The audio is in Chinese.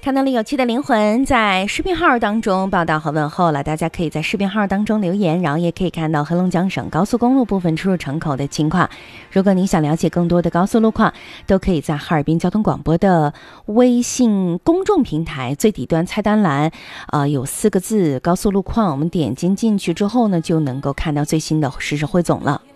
看到了有趣的灵魂在视频号当中报道和问候了，大家可以在视频号当中留言，然后也可以看到黑龙江省高速公路部分出入城口的情况。如果你想了解更多的高速路况，都可以在哈尔滨交通广播的微信公众平台最底端菜单栏有4个字高速路况，我们点击进去之后呢，就能够看到最新的实时汇总了。